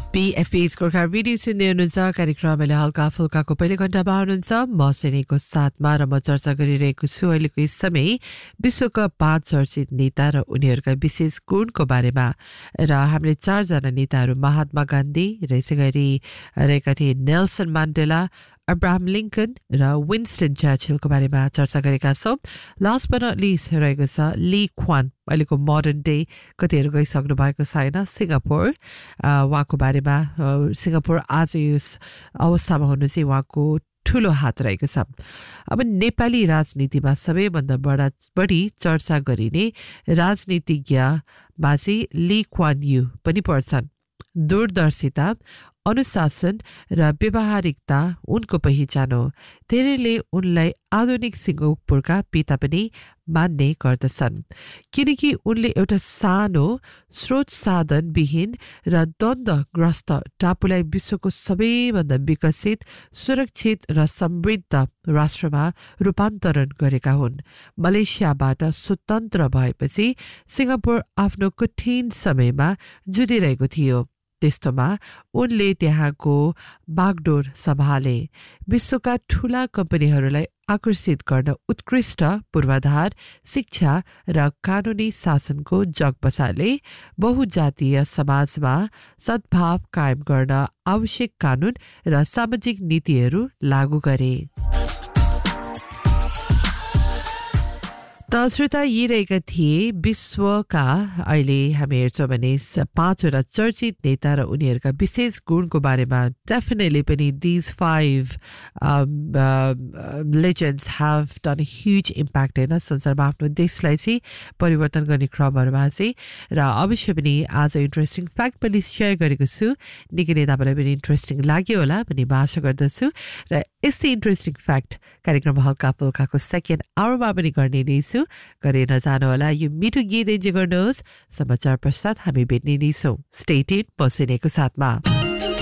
BFP's Gorkha radio सुन्दै हुनुहुन्छ कार्यक्रमले हल्का फुल्काको पहिलो घण्टामा हुनुहुन्छ म सेनेको साथमा र म चर्चा गरिरहेको छु अहिलेको यस समय विश्वका 5 चर्चित नेता र उनीहरूका विशेष गुणको बारेमा र हामीले 4 जना नेताहरू महात्मा गान्धी त्यसैगरी रहेका थिए नेल्सन मान्डेला अब्राहम लिंकन र विन्स्टन चर्चिलको बारेमा चर्चा गरेका छौं लास्ट बट नट लिस्ट रहेको छ ली क्वान अहिलेको मोडर्न डे कतिहरू गइसक्नु भएको छैन सिङ्गापुर उहाँको बारेमा सिङ्गापुर आज यस अवस्थामा हुनु चाहिँ उहाँको ठुलो हात रहेको छ अब नेपाली राजनीतिमा सबैभन्दा बढी चर्चा गरिने राजनीतिज्ञमा चाहिँ ली क्वान यू पनि पर्छन् दूरदर्शिता अनुशासन र व्यवहारिकता उनको पहिचान हो धेरैले उनलाई आधुनिक सिङ्गापुरका पिता पनि मान्ने गर्दछन् किनकि उनले एउटा सानो स्रोत साधन विहीन र द्वन्द्वग्रस्त टापुलाई विश्वको सबैभन्दा विकसित सुरक्षित र समृद्ध राष्ट्रमा रूपान्तरण गरेका हुन् मलेसियाबाट स्वतन्त्र भएपछि सिङ्गापुर आफ्नो कठिन समयमा जुधिरहेको थियो त्यस्तोमा उनले त्यहाँको बागडोर सम्हाले विश्वका ठूला कम्पनीहरूलाई आकर्षित गर्न उत्कृष्ट पूर्वाधार शिक्षा र कानुनी शासनको जग बसाले बहुजातीय समाजमा सद्भाव कायम गर्न आवश्यक कानुन र सामाजिक नीतिहरू लागू गरे त श्रोता यी रहेका थिए विश्वका अहिले हामी हेर्छौँ भने 5 वटा चर्चित नेता र उनीहरूका विशेष गुणको बारेमा डेफिनेटली पनि these 5 legends have done a huge impact होइन संसारमा आफ्नो देशलाई चाहिँ परिवर्तन गर्ने क्रमहरूमा चाहिँ र अवश्य पनि आज इन्ट्रेस्टिङ फ्याक्ट पनि सेयर गरेको छु निकै नै तपाईँलाई पनि इन्ट्रेस्टिङ लाग्यो होला भन्ने म आशा गर्दछु र यस्तै इन्ट्रेस्टिङ फ्याक्ट कार्यक्रम हल्का फुल्काको सेकेन्ड आवरमा पनि गर्ने नै छु गरे नजानु होला यो मिठो गीत एन्जोय गर्नुहोस् समाचार पश्चात हामी भेट्ने नै छौँ स्टे ट्युन्ड बसिनेको साथमा